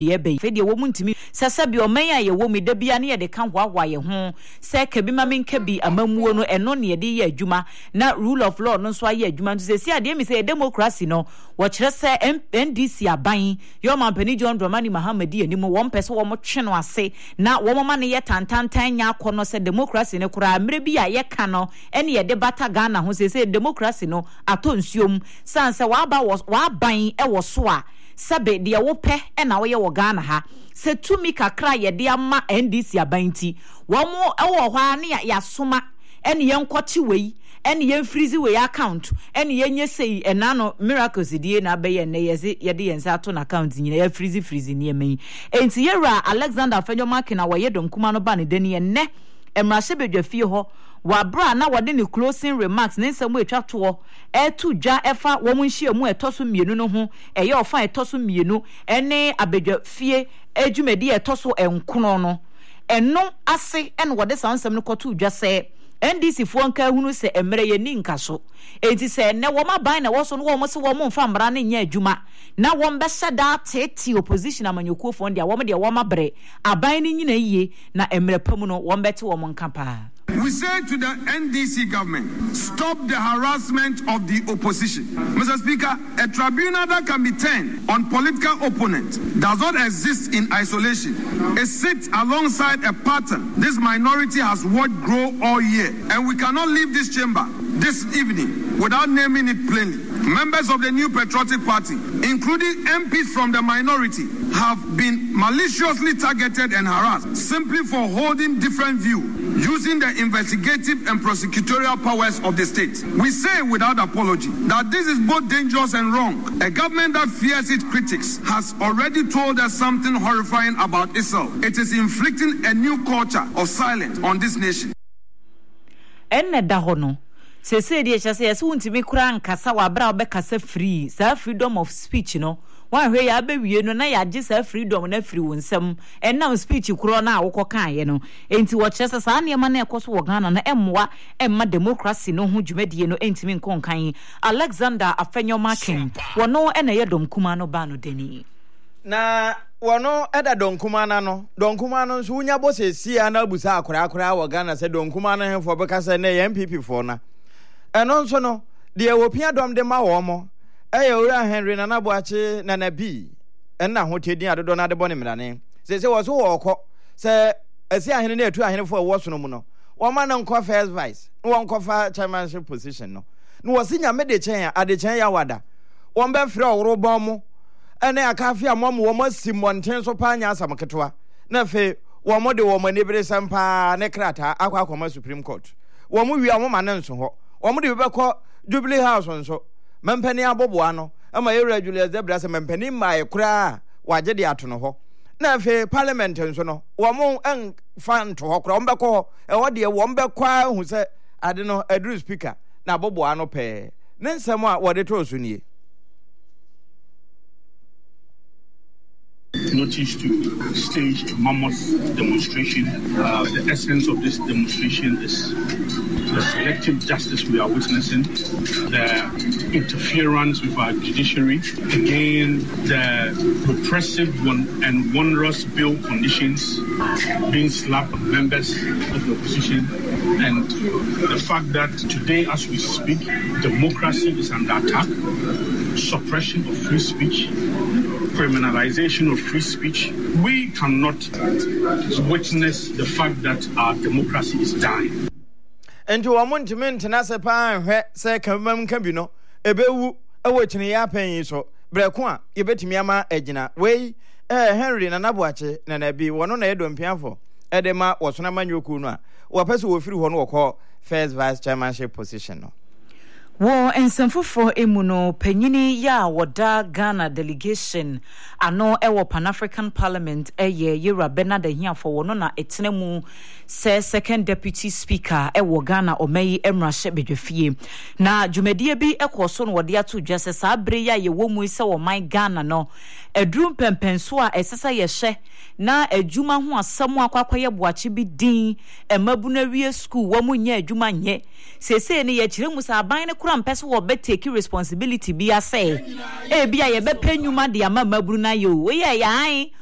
Yebe fedi wo muntimi sasabi oman ya ye wo mi da bia ne ye de kan hwa ye ho se ka bi ma menka bi amamuo no eno ne ye de ye adwuma na rule of law no so aye adwuma nso se ade mi se democracy no wo kire se NDC aban yo mampani John Dramani Mahamadi ani mo wo mpese wo mo twe no ase na wo mo ma ne ye tantantan nya akono se democracy ne kura amre bi ya ye ka no ene ye de bata Ghana ho se democracy no atonsuom sanse wa ban e wo so a sabe de wo pe e na wo ye wo Ghana ha se tumi kakra ye de ama NDC abanti wo mo e wo hwa ne ya soma ene ye nkoti wei ene ye freeze wei account ene ye nye sei ena no miracles die na be ye ne ye de yensa to na account nyina ye freeze ne yemen enti ye ra Alexander Fenyomak na wo ye dom kuma no ba ne de ne ne emrahye bedwafie ho wabra na wode ne closing remarks ne nsɛm etwa to etu dwa efa wo mu nhie mu etoso mienu no ho eye ofa etoso mienu ene abedwafie adwumadi etoso enkono no eno ase ene wode sansɛm no kɔto dwa sɛ NDC fo nka hunu se emre ye ni nkaso enti se ne wo maban na wo so no wo mo se wo mo mfa mbra ne nya adwuma na wo mbɛhyɛ da tete opposition amanyɔkuo fo ndia wo mo de wo mabre aban ni nyina yie na emre pamu no wo mbɛte wo mo nka pa. We say to the NDC government, stop the harassment of the opposition. Mr. Speaker, a tribunal that can be turned on political opponents does not exist in isolation. It sits alongside a pattern this minority has watched grow all year. And we cannot leave this chamber this evening without naming it plainly. Members of the New Patriotic Party, including MPs from the minority, have been maliciously targeted and harassed simply for holding different views, using the investigative and prosecutorial powers of the state. We say without apology that this is both dangerous and wrong. A government that fears its critics has already told us something horrifying about itself. It is inflicting a new culture of silence on this nation. Se de chase yes wuntimi kura nkasa wa bra obekasa free sa freedom of speech no wan hwe ya abewie no na ya gye sa freedom na free wonsam enam speech kuro na awokọ kan ye no enti wo chese sa ne ma na ekoso wo Ghana na emmoa emma democracy no ho dwumadie no entimi nkonkan Alexander Afenyomak wono ena ye dom kuma no ba no deni na wono eda donkuma na no nso unya bo sesi ana busa akora wo Ghana se donkuma na hemfo beka se na MPP fo na eno nso no de ewopia dom de ma wo mo ora Henry na Naboache na nabi enna hotedin adodo na de bone mrane se wo so wo kọ se esi ahene na etu ahene fo wo so no mu no wo ma na nkọ first vice no wo nkọ fa chairmanship position no wo si nya me de chen ade chen ya wada wo mbe frɛ owro bom mo ene akafi amom wo mo simonten so pa nya asamketwa na fe wo mo de wo mo ne bere sampa ne krata akwa akoma Supreme Court wo mo wi amoma na nso ho wo mo de bebekọ Jubilee House nso mempani aboboa no ama Yewura Julius Debra se mempani mai kura waje de ato no ho na fe parliament nso no wo mo en fan to ho kura wo mbekọ e wo de wo mbekọ hu se ade no adru speaker na aboboa no pe ne nsem a wo de to so nie notice to stage a mammoth demonstration. The essence of this demonstration is the selective justice we are witnessing, the interference with our judiciary, again, the repressive and onerous bill conditions being slapped on members of the opposition, and the fact that today, as we speak, democracy is under attack, suppression of free speech, criminalization of free speech. We cannot witness the fact that our democracy is dying. And to a monument and as a pan, say, Kamam Cabino, a bewu, a watching ya paying so, Brequan, you bet me ama Edina, way, Henry and Naboache, and be one on Edwin Pianfo. Edema was Naman Yukuna, or person will free one or call first vice chairmanship position. Wo ensemfofo emuno panyini ya woda Ghana delegation ano ewo Pan African Parliament Yewura Bernard Ahiafo wono na etenemu se second deputy speaker ewo Ghana omeyi emrahye bedwafie na dwumadie bi ekoso no wode ato dwase sa abre ya yewo mu se wo man Ghana no edrum pempenso a esesa ye hye na adwuma ho asam akwakoye boache bi din emabuna wie school wo mu nya adwuma nye sese ne ye kire mu sa aban ne mpese wo be take responsibility bi ase e bia ye be panyuma de ama maburu na yo we ye yan